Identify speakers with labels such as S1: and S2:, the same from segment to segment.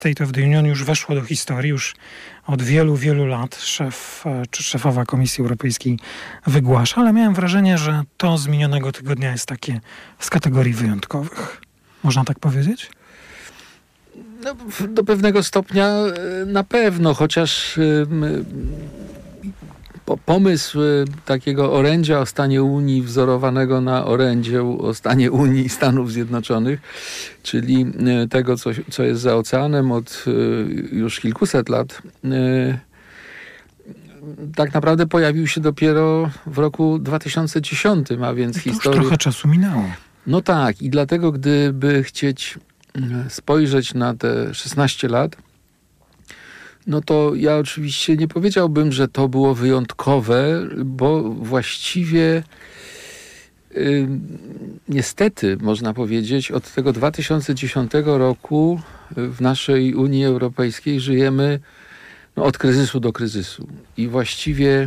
S1: State of the Union już weszło do historii, już od wielu, wielu lat szef czy szefowa Komisji Europejskiej wygłasza, ale miałem wrażenie, że to z minionego tygodnia jest takie z kategorii wyjątkowych. Można tak powiedzieć?
S2: No, do pewnego stopnia na pewno, chociaż pomysł takiego orędzia o stanie Unii wzorowanego na orędziu o stanie Unii Stanów Zjednoczonych, czyli tego, co jest za oceanem od już kilkuset lat, tak naprawdę pojawił się dopiero w roku 2010, a więc historia...
S1: Już trochę czasu minęło.
S2: No tak, i dlatego gdyby chcieć spojrzeć na te 16 lat, no to ja oczywiście nie powiedziałbym, że to było wyjątkowe, bo właściwie niestety, można powiedzieć, od tego 2010 roku w naszej Unii Europejskiej żyjemy od kryzysu do kryzysu. I właściwie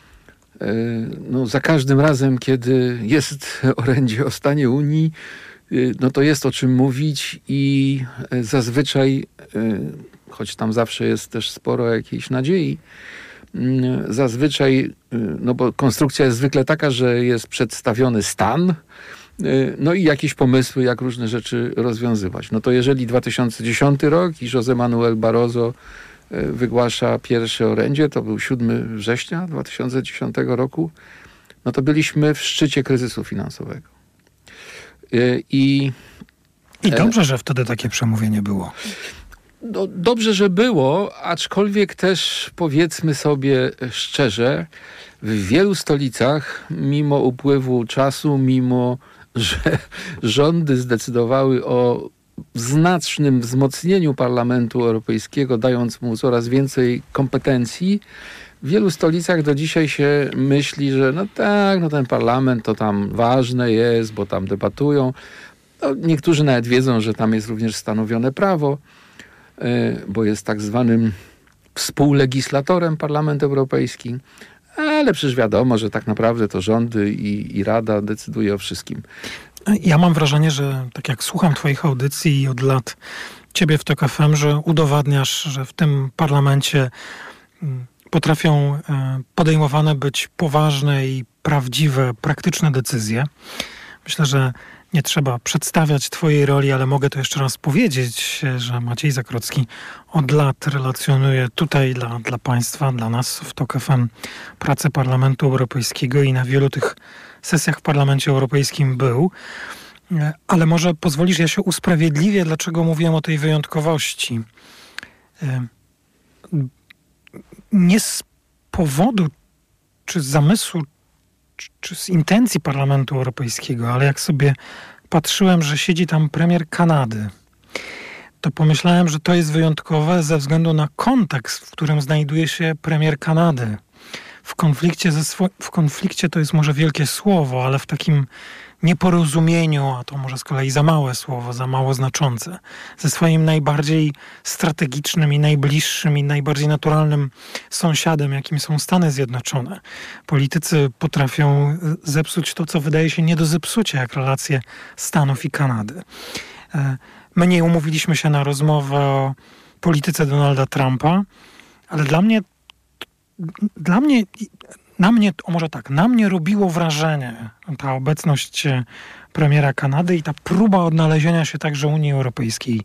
S2: za każdym razem, kiedy jest orędzie o stanie Unii, no to jest o czym mówić i zazwyczaj, choć tam zawsze jest też sporo jakiejś nadziei, zazwyczaj, no bo konstrukcja jest zwykle taka, że jest przedstawiony stan, no i jakieś pomysły, jak różne rzeczy rozwiązywać. No to jeżeli 2010 rok i José Manuel Barroso wygłasza pierwsze orędzie, to był 7 września 2010 roku, no to byliśmy w szczycie kryzysu finansowego. I
S1: dobrze, że wtedy takie przemówienie było.
S2: No, dobrze, że było, aczkolwiek też powiedzmy sobie szczerze, w wielu stolicach, mimo upływu czasu, mimo że rządy zdecydowały o znacznym wzmocnieniu Parlamentu Europejskiego, dając mu coraz więcej kompetencji, w wielu stolicach do dzisiaj się myśli, że no tak, no ten parlament to tam ważne jest, bo tam debatują. No, niektórzy nawet wiedzą, że tam jest również stanowione prawo, bo jest tak zwanym współlegislatorem Parlament Europejski. Ale przecież wiadomo, że tak naprawdę to rządy i Rada decyduje o wszystkim.
S1: Ja mam wrażenie, że tak jak słucham twoich audycji i od lat ciebie w TOK FM, że udowadniasz, że w tym parlamencie potrafią podejmowane być poważne i prawdziwe, praktyczne decyzje. Myślę, że nie trzeba przedstawiać twojej roli, ale mogę to jeszcze raz powiedzieć, że Maciej Zakrocki od lat relacjonuje tutaj dla państwa, dla nas w TOK FM pracę Parlamentu Europejskiego i na wielu tych sesjach w Parlamencie Europejskim był. Ale może pozwolisz, ja się usprawiedliwię, dlaczego mówiłem o tej wyjątkowości. Nie z powodu, czy z zamysłu, czy z intencji Parlamentu Europejskiego, ale jak sobie patrzyłem, że siedzi tam premier Kanady, to pomyślałem, że to jest wyjątkowe ze względu na kontekst, w którym znajduje się premier Kanady. W konflikcie to jest może wielkie słowo, ale w takim nieporozumieniu, a to może z kolei za małe słowo, za mało znaczące, ze swoim najbardziej strategicznym i najbliższym i najbardziej naturalnym sąsiadem, jakim są Stany Zjednoczone. Politycy potrafią zepsuć to, co wydaje się nie do zepsucia, jak relacje Stanów i Kanady. My nie umówiliśmy się na rozmowę o polityce Donalda Trumpa, ale na mnie robiło wrażenie ta obecność premiera Kanady i ta próba odnalezienia się także Unii Europejskiej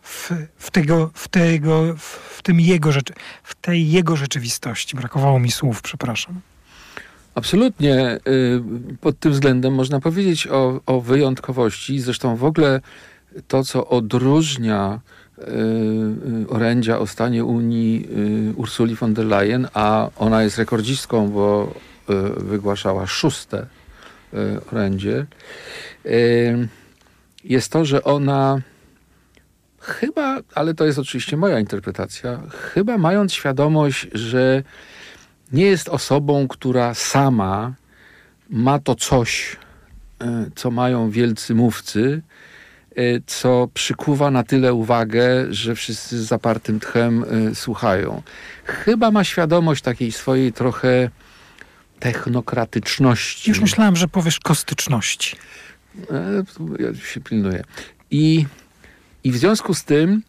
S1: w tej jego rzeczywistości. Brakowało mi słów, przepraszam.
S2: Absolutnie. Pod tym względem można powiedzieć o wyjątkowości. Zresztą w ogóle to, co odróżnia orędzia o stanie Unii Ursuli von der Leyen, a ona jest rekordzistką, bo wygłaszała 6. orędzie, jest to, że ona chyba, ale to jest oczywiście moja interpretacja, chyba mając świadomość, że nie jest osobą, która sama ma to coś, co mają wielcy mówcy, co przykuwa na tyle uwagę, że wszyscy z zapartym tchem słuchają. Chyba ma świadomość takiej swojej trochę technokratyczności.
S1: Już myślałem, że powiesz kostyczności.
S2: Ja się pilnuję. I w związku z tym